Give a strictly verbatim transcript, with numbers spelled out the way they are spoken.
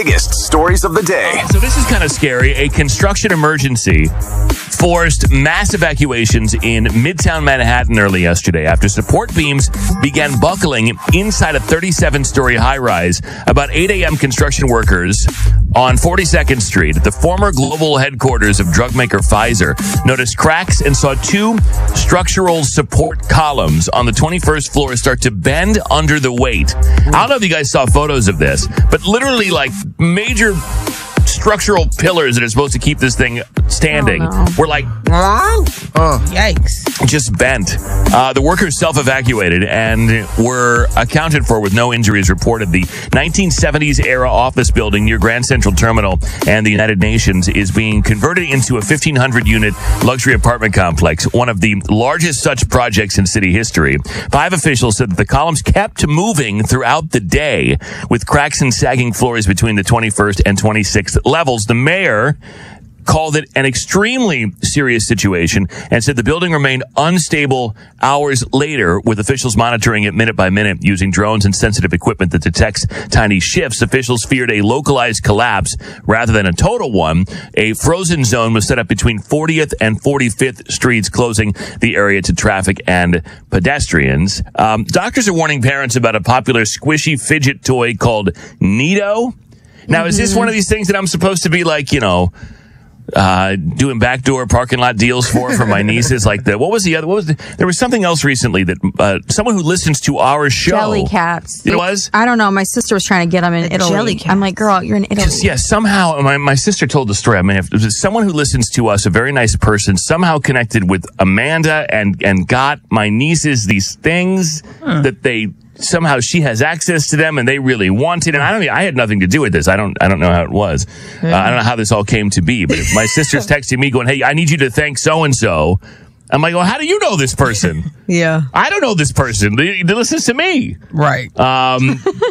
biggest stories of the day. So this is kind of scary. A construction emergency forced mass evacuations in Midtown Manhattan early yesterday after support beams began buckling inside a thirty-seven-story high-rise. About eight a.m., construction workers on forty-second Street at the former global headquarters of drug maker Pfizer noticed cracks and saw two structural support columns on the twenty-first floor start to bend under the weight. I don't know if you guys saw photos of this, but literally like major structural pillars that are supposed to keep this thing standing were like Oh, yikes. just bent. Uh, the workers self-evacuated and were accounted for with no injuries reported. The nineteen seventies era office building near Grand Central Terminal and the United Nations is being converted into a fifteen hundred unit luxury apartment complex, one of the largest such projects in city history. Five officials said that the columns kept moving throughout the day with cracks and sagging floors between the twenty-first and twenty-sixth levels. The mayor called it an extremely serious situation and said the building remained unstable hours later, with officials monitoring it minute by minute using drones and sensitive equipment that detects tiny shifts. Officials feared a localized collapse rather than a total one. A frozen zone was set up between fortieth and forty-fifth Streets, closing the area to traffic and pedestrians. Um, doctors are warning parents about a popular squishy fidget toy called Neato. Now, mm-hmm. is this one of these things that I'm supposed to be like, you know, uh, doing backdoor parking lot deals for, for my nieces? Like the, what was the other, what was the, there was something else recently that, uh, someone who listens to our show. Jelly cats. It was? I don't know. My sister was trying to get them in The Italy. jelly cats. I'm like, girl, you're in Italy. Yeah, somehow, my, my sister told the story. I mean, if there's someone who listens to us, a very nice person, somehow connected with Amanda and, and got my nieces these things huh. that they, somehow she has access to them and they really want it. And I don't, I had nothing to do with this. I don't, I don't know how it was. Uh, I don't know how this all came to be, but if my sister's texting me going, hey, I need you to thank so-and-so. I'm like, well, how do you know this person? Yeah. I don't know this person. They, they listens to me. Right. Um,